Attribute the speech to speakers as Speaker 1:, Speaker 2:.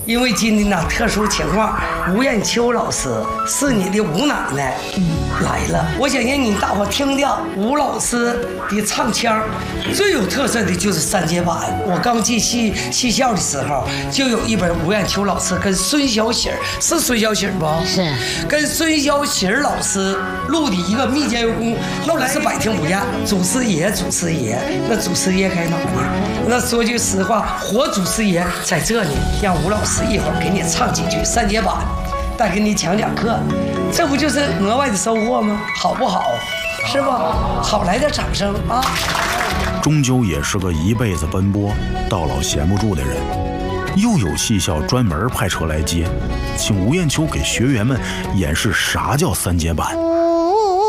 Speaker 1: 因为今天呢特殊情况，吴艳秋老师是你的吴奶奶来了，我想让你大伙听听吴老师的唱腔，最有特色的就是三节板。我刚进戏校的时候，就有一本吴艳秋老师跟孙小喜是孙小喜不？
Speaker 2: 是
Speaker 1: 跟孙小喜老师录的一个密监油工，后来是百听不厌。祖师爷，那祖师爷在哪呢？那说句实话，活祖师爷在这里，让吴老师一会儿给你唱几句三节板，再给你讲讲课，这不就是额外的收获吗？好不好？是吧？好，来点掌声啊！
Speaker 3: 终究也是个一辈子奔波到老闲不住的人，又有戏校专门派车来接，请吴艳秋给学员们演示啥叫三节板。